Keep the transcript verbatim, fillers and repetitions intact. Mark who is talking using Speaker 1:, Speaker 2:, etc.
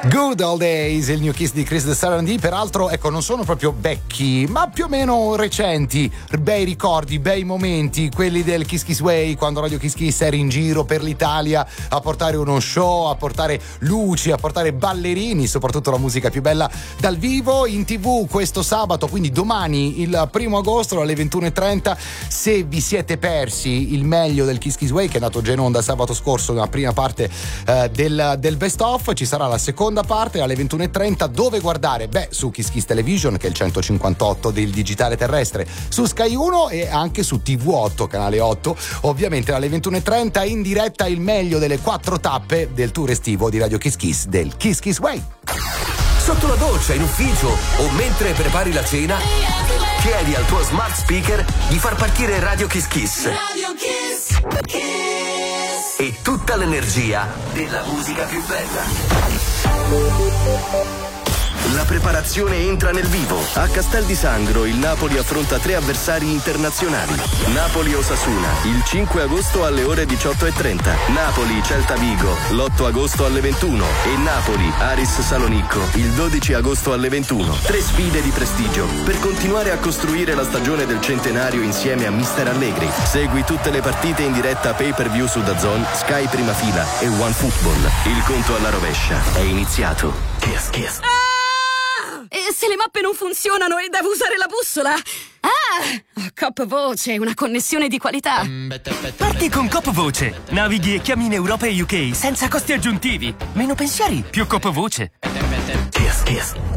Speaker 1: Good Old Days, il new kiss di Chris the Seven D. Peraltro, ecco, non sono proprio vecchi, ma più o meno recenti. Bei ricordi, bei momenti, quelli del Kiss Kiss Way, quando Radio Kiss Kiss era in giro per l'Italia a portare uno show, a portare luci, a portare ballerini, soprattutto la musica più bella dal vivo. In tv questo sabato, quindi domani, il primo agosto alle ventuno e trenta. Se vi siete persi il meglio del Kiss Kiss Way, che è andato già in onda sabato scorso, nella prima parte eh, del, del best of, ci sarà la seconda parte alle ventuno e trenta. Dove guardare? Beh, su Kiss Kiss Television, che è il centocinquantotto del digitale terrestre, su Sky uno e anche su T V otto, canale otto. Ovviamente alle ventuno e trenta in diretta il meglio delle quattro tappe del tour estivo di Radio Kiss Kiss del Kiss Kiss Way.
Speaker 2: Sotto la doccia, in ufficio o mentre prepari la cena, chiedi al tuo smart speaker di far partire Radio Kiss Kiss. Radio Kiss Kiss. E tutta l'energia della musica più bella. La preparazione entra nel vivo. A Castel di Sangro il Napoli affronta tre avversari internazionali. Napoli-Osasuna il cinque agosto alle ore diciotto e trenta. Napoli-Celta Vigo l'otto agosto alle ventuno. E Napoli-Aris Salonicco il dodici agosto alle ventuno. Tre sfide di prestigio per continuare a costruire la stagione del centenario insieme a mister Allegri. Segui tutte le partite in diretta pay per view su DAZN, Sky Prima Fila e OneFootball. Il conto alla rovescia è iniziato. Kiss Kiss.
Speaker 3: E se le mappe non funzionano e devo usare la bussola? Ah! Coop Voce, una connessione di qualità.
Speaker 4: Parti con Coop Voce. Navighi e chiami in Europa e U K senza costi aggiuntivi. Meno pensieri, più Coop Voce.
Speaker 2: Kiss Kiss.